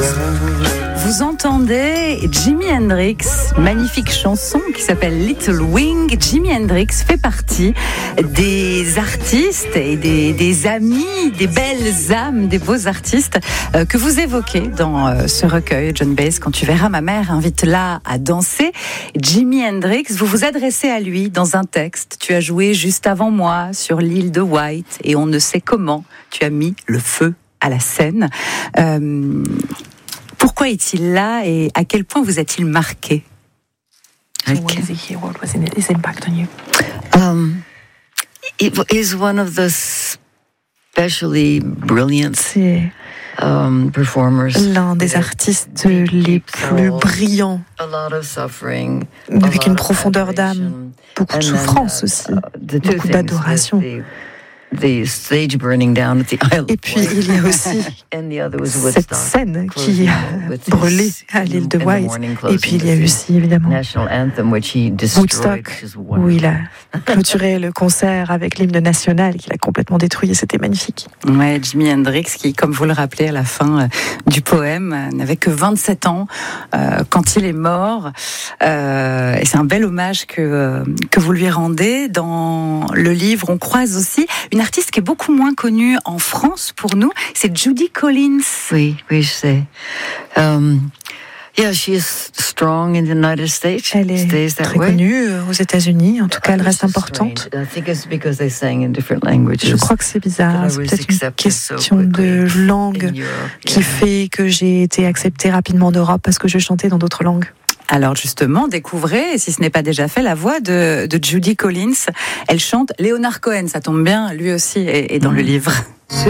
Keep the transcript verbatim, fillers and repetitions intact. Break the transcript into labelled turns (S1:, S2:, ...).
S1: Vous entendez Jimi Hendrix, magnifique chanson qui s'appelle Little Wing. Jimi Hendrix fait partie des artistes et des, des amis, des belles âmes, des beaux artistes euh, que vous évoquez dans euh, ce recueil, Joan Baez. Quand tu verras ma mère, invite-la à danser. Jimi Hendrix, vous vous adressez à lui dans un texte. Tu as joué juste avant moi sur l'île de White et on ne sait comment. Tu as mis le feu à la scène. Euh, Pourquoi est-il là et à quel point vous a-t-il marqué?
S2: So what is he here? What was his impact on you?
S3: Um, it is one of the especially brilliant
S2: C'est
S3: um, performers.
S2: l'un des artistes les plus brillants,
S3: A lot of suffering,
S2: avec
S3: a
S2: une
S3: lot of
S2: profondeur d'âme,
S3: adoration.
S2: beaucoup de
S3: And then,
S2: souffrance
S3: uh,
S2: aussi,
S3: uh, the two
S2: beaucoup
S3: things
S2: d'adoration.
S3: was the- the stage burning down at the Isle of
S2: Et puis
S3: Wight.
S2: il y a aussi
S3: And the other was
S2: cette
S3: Woodstock,
S2: scène qui
S3: closing
S2: a
S3: with
S2: brûlé
S3: his
S2: à l'île de
S3: in the
S2: White.
S3: morning
S2: Et puis il y a
S3: closing
S2: aussi évidemment
S3: national anthem, which he destroyed,
S2: Woodstock,
S3: which is
S2: où il
S3: wonderful.
S2: a clôturé le concert avec l'hymne national qu'il a complètement détruit et c'était magnifique.
S1: Ouais, Jimi Hendrix qui, comme vous le rappelez à la fin euh, du poème, euh, n'avait que vingt-sept ans euh, quand il est mort. Euh, et c'est un bel hommage que, euh, que vous lui rendez. Dans le livre, on croise aussi une artiste qui est beaucoup moins connue en France pour nous, c'est Judy Collins.
S3: Oui, oui, je sais. Um, yeah, she is strong in the United States.
S2: Elle est
S3: Stays that
S2: très
S3: way.
S2: connue aux États-Unis, en tout cas elle
S3: Which
S2: reste
S3: is
S2: importante.
S3: strange. I think it's because they sang in different languages.
S2: Je crois que c'est bizarre, c'est peut-être une question de langue
S3: In Europe,
S2: qui
S3: yeah.
S2: fait que j'ai été acceptée rapidement en Europe parce que je chantais dans d'autres langues.
S1: Alors justement, découvrez, si ce n'est pas déjà fait, la voix de, de Judy Collins. Elle chante Leonard Cohen, ça tombe bien, lui aussi est, est dans le livre.